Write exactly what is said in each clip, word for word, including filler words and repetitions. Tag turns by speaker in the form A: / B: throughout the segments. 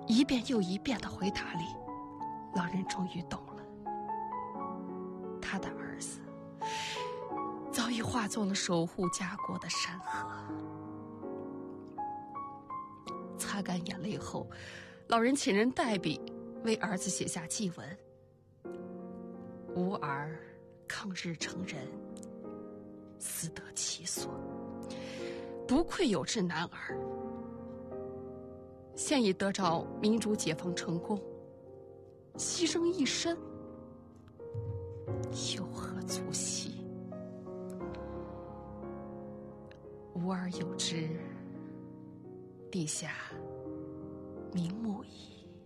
A: 一遍又一遍的回答里，老人终于懂了，他的儿子早已化作了守护家国的山河。擦干眼泪后，老人请人代笔为儿子写下祭文：吾儿抗日成人，死得其所，不愧有志男儿。现已得着民主解放成功，牺牲一生，有何足惜？吾儿有之，陛下明目矣。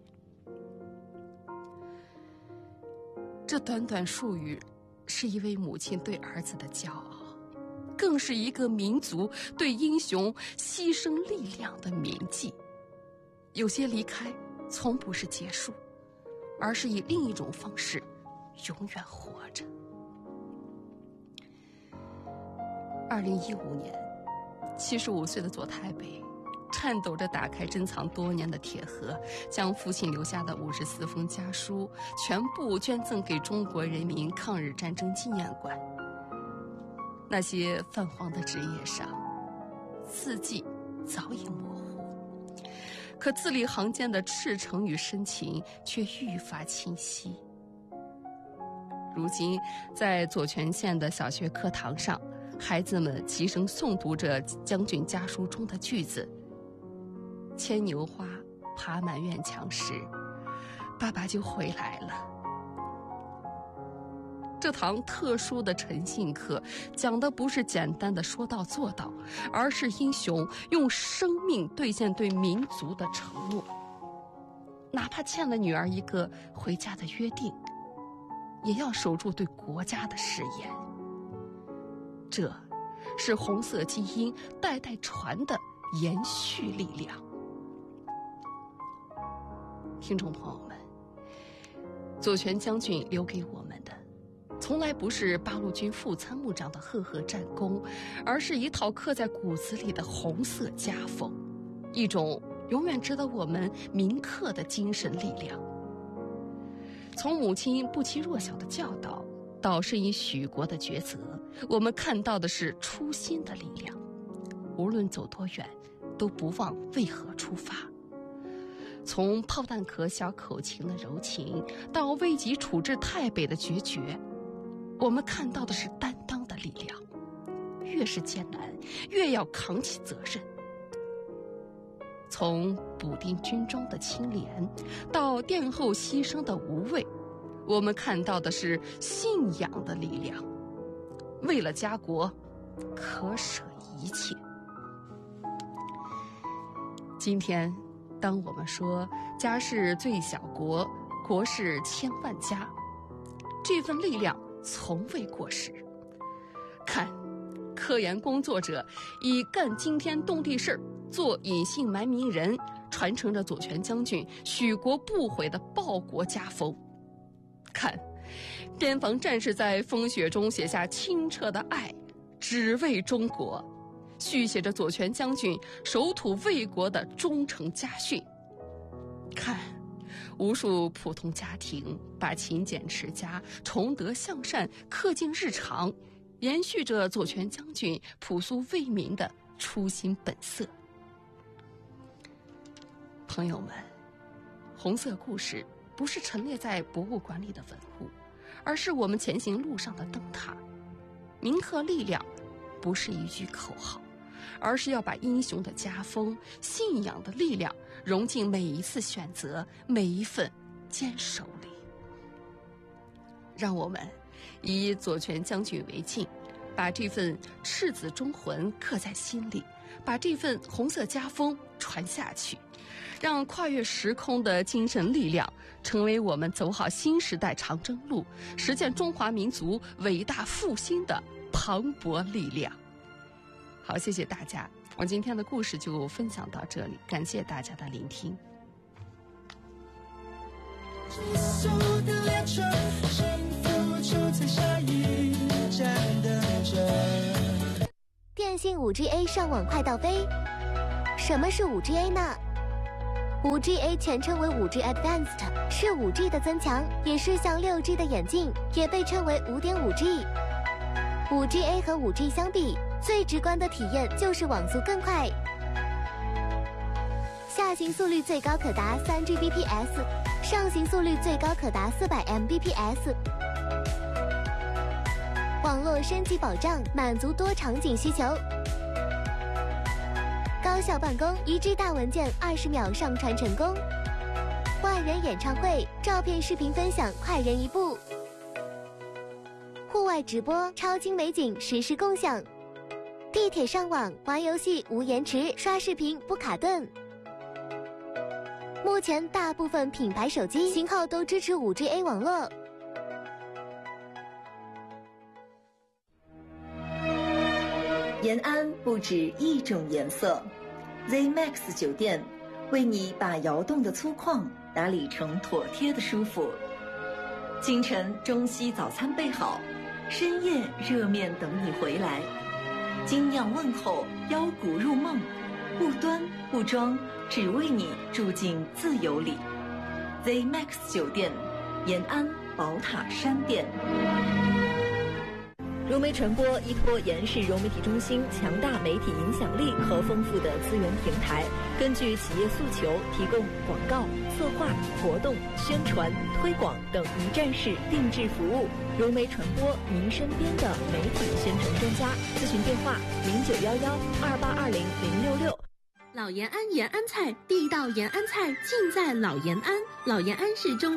A: 这短短数语，是一位母亲对儿子的骄傲，更是一个民族对英雄牺牲力量的铭记。有些离开从不是结束，而是以另一种方式永远活着。二零一五年，七十五岁的左太北颤抖着打开珍藏多年的铁盒，将父亲留下的五十四封家书全部捐赠给中国人民抗日战争纪念馆。那些泛黄的纸页上，字迹早已模糊，可字里行间的赤诚与深情却愈发清晰。如今，在左权县的小学课堂上，孩子们齐声诵读着将军家书中的句子：牵牛花爬满院墙时，爸爸就回来了。这堂特殊的诚信课讲的不是简单的说到做到，而是英雄用生命兑现对民族的承诺。哪怕欠了女儿一个回家的约定，也要守住对国家的誓言。这是红色基因代代传的延续力量。听众朋友们，左权将军留给我们的从来不是八路军副参谋长的赫赫战功，而是一套刻在骨子里的红色家风，一种永远值得我们铭刻的精神力量。从母亲不欺弱小的教导，到深以许国的抉择，我们看到的是初心的力量。无论走多远，都不忘为何出发。从炮弹壳小口琴的柔情，到危急处置太北的决绝，我们看到的是担当的力量。越是艰难，越要扛起责任。从补丁军中的清廉，到殿后牺牲的无畏，我们看到的是信仰的力量。为了家国，可舍一切。今天，当我们说家是最小国，国是千万家，这份力量从未过时。看，科研工作者以干惊天动地事儿做隐姓埋名人，传承着左权将军许国不悔的报国家风。看，边防战士在风雪中写下清澈的爱，只为中国，续写着左权将军守土卫国的忠诚家训。看，无数普通家庭把勤俭持家、崇德向善刻进日常，延续着左权将军朴素为民的初心本色。朋友们，红色故事不是陈列在博物馆里的文物，而是我们前行路上的灯塔。铭刻力量不是一句口号，而是要把英雄的家风、信仰的力量融进每一次选择、每一份坚守里。让我们以左权将军为镜，把这份赤子忠魂刻在心里，把这份红色家风传下去，让跨越时空的精神力量成为我们走好新时代长征路、实现中华民族伟大复兴的磅礴力量。好，谢谢大家，我今天的故事就分享到这里，感谢大家的聆听。
B: 急速的列车，幸福就在下一站等着。
C: 电信 五 G A 上网快到飞。什么是 五 G A 呢？ 五 G A 全称为五 G Advanced， 是 五 G 的增强，也是向六 G 的演进，也被称为 五点五 G。五 G A 和五 G 相比，最直观的体验就是网速更快，下行速率最高可达 三 G B P S， 上行速率最高可达 四百 M B P S。网络升级保障，满足多场景需求。高效办公，一 G 大文件二十秒上传成功。万人演唱会，照片视频分享快人一步。户外直播，超精美景实时共享。地铁上网，玩游戏无延迟，刷视频不卡顿。目前大部分品牌手机型号都支持 五 G A 网络。
D: 延安不止一种颜色 ，Z Max 酒店为你把窑洞的粗犷打理成妥帖的舒服。清晨中西早餐备好，深夜热面等你回来。精酿问候，邀骨入梦，不端不装，只为你住进自由里。Z Max 酒店，延安宝塔山店。融媒传播依托延世融媒体中心强大媒体影响力和丰富的资源平台，根据企业诉求提供广告、策划、活动、宣传、推广等一站式定制服务。融媒传播，您身边的媒体宣传专家。咨询电话：零九幺幺二八二零零六六。
E: 老延安延安菜，地道延安菜尽在老延安。老延安是中